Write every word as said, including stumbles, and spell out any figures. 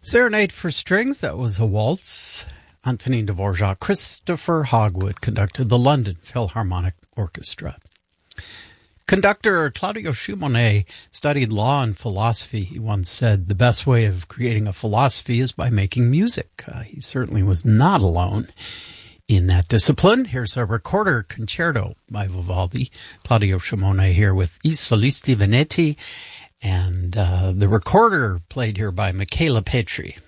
Serenade for Strings, that was a waltz. Antonin Dvorak. Christopher Hogwood conducted the London Philharmonic Orchestra. Conductor Claudio Simonet studied law and philosophy. He once said the best way of creating a philosophy is by making music. Uh, he certainly was not alone in that discipline. Here's a recorder concerto by Vivaldi. Claudio Simonet here with I Solisti Veneti, and uh, the recorder played here by Michela Petri.